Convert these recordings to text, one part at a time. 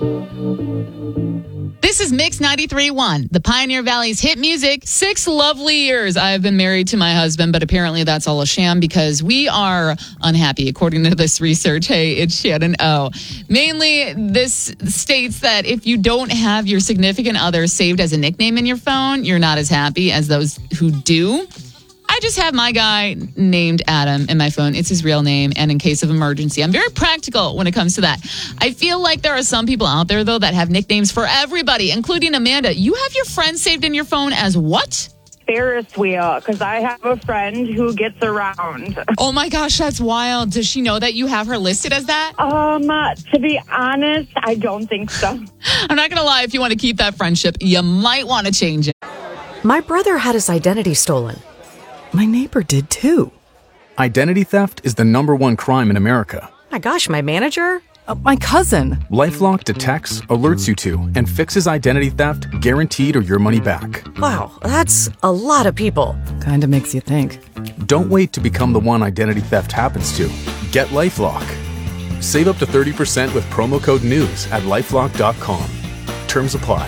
This is Mix 93.1, the Pioneer Valley's hit music. 6 lovely years I have been married to my husband, but apparently that's all a sham because we are unhappy, according to this research. Hey, it's Shannon O. Mainly, this states that if you don't have your significant other saved as a nickname in your phone, you're not as happy as those who do. I just have my guy named Adam in my phone. It's his real name. And in case of emergency, I'm very practical when it comes to that. I feel like there are some people out there, though, that have nicknames for everybody, including Amanda. You have your friends saved in your phone as what? Ferris wheel, because I have a friend who gets around. Oh my gosh, that's wild. Does she know that you have her listed as that? To be honest, I don't think so. I'm not going to lie. If you want to keep that friendship, you might want to change it. My brother had his identity stolen. My neighbor did too. Identity theft is the #1 crime in America. My gosh, my manager? My cousin. LifeLock detects, alerts you to, and fixes identity theft guaranteed or your money back. Wow, that's a lot of people. Kinda makes you think. Don't wait to become the one identity theft happens to. Get LifeLock. Save up to 30% with promo code NEWS at LifeLock.com. Terms apply.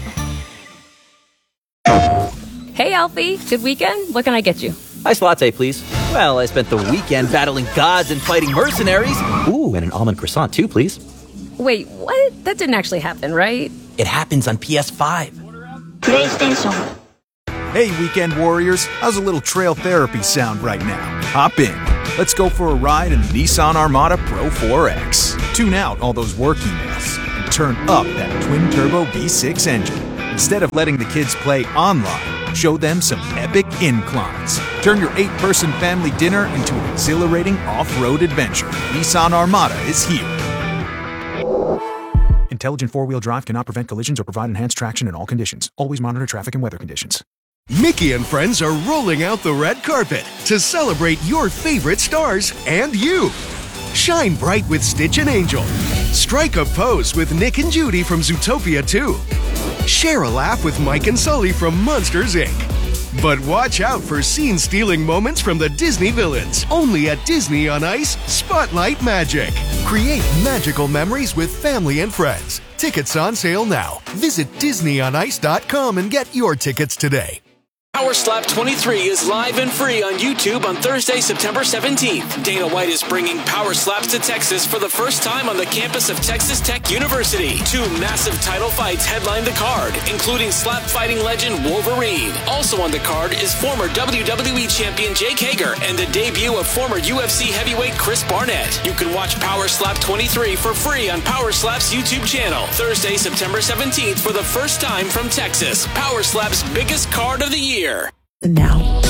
Hey, Alfie. Good weekend? What can I get you? Iced latte, please. Well, I spent the weekend battling gods and fighting mercenaries. Ooh, and an almond croissant, too, please. Wait, what? That didn't actually happen, right? It happens on PS5. PlayStation. Hey, weekend warriors. How's a little trail therapy sound right now? Hop in. Let's go for a ride in the Nissan Armada Pro 4X. Tune out all those work emails and turn up that twin-turbo V6 engine. Instead of letting the kids play online, show them some epic inclines. Turn your 8-person family dinner into an exhilarating off-road adventure. Nissan Armada is here. Intelligent 4-wheel drive cannot prevent collisions or provide enhanced traction in all conditions. Always monitor traffic and weather conditions. Mickey and friends are rolling out the red carpet to celebrate your favorite stars and you. Shine bright with Stitch and Angel. Strike a pose with Nick and Judy from Zootopia 2. Share a laugh with Mike and Sully from Monsters, Inc. But watch out for scene-stealing moments from the Disney villains. Only at Disney on Ice Spotlight Magic. Create magical memories with family and friends. Tickets on sale now. Visit DisneyOnIce.com and get your tickets today. Power Slap 23 is live and free on YouTube on Thursday, September 17th. Dana White is bringing Power Slaps to Texas for the first time on the campus of Texas Tech University. 2 massive title fights headline the card, including slap fighting legend Wolverine. Also on the card is former WWE champion Jake Hager and the debut of former UFC heavyweight Chris Barnett. You can watch Power Slap 23 for free on Power Slap's YouTube channel. Thursday, September 17th for the first time from Texas. Power Slap's biggest card of the year. Now.